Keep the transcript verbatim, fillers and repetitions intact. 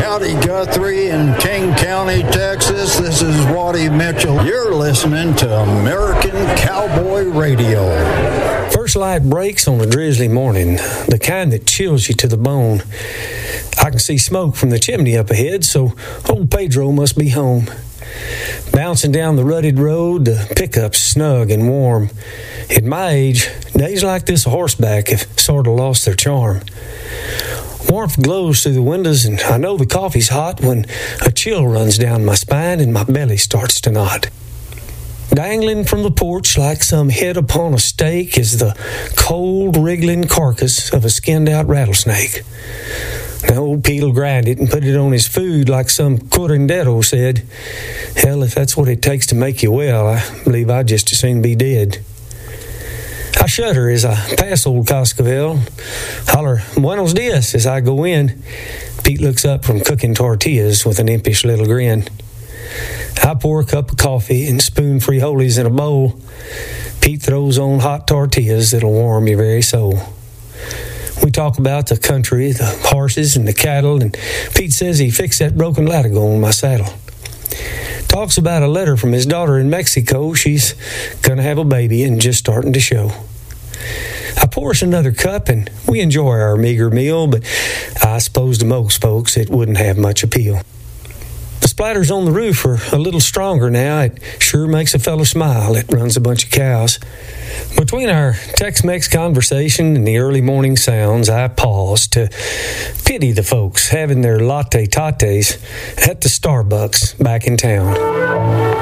Howdy, Guthrie in King County, Texas. This is Waddy Mitchell. You're listening to American Cowboy Radio. First light breaks on a drizzly morning, the kind that chills you to the bone. I can see smoke from the chimney up ahead, so old Pedro must be home. Bouncing down the rutted road, the pickup's snug and warm. At my age, days like this horseback have sort of lost their charm. Warmth glows through the windows, and I know the coffee's hot when a chill runs down my spine and my belly starts to knot. Dangling from the porch like some head upon a stake is the cold, wriggling carcass of a skinned-out rattlesnake. Now, old Pete'll grind it and put it on his food like some curandero said. Hell, if that's what it takes to make you well, I believe I'd just as soon be dead. I shudder as I pass old Cascavel, holler buenos dias as I go in. Pete looks up from cooking tortillas with an impish little grin. I pour a cup of coffee and spoon frijoles in a bowl. Pete throws on hot tortillas that'll warm your very soul. We talk about the country, the horses, and the cattle, and Pete says he fixed that broken latigo on my saddle. Talks about a letter from his daughter in Mexico. She's gonna have a baby and just starting to show. I pour us another cup, and we enjoy our meager meal, but I suppose to most folks it wouldn't have much appeal. The splatters on the roof are a little stronger now. It sure makes a fellow smile that runs a bunch of cows. Between our Tex-Mex conversation and the early morning sounds, I pause to pity the folks having their latte tates at the Starbucks back in town.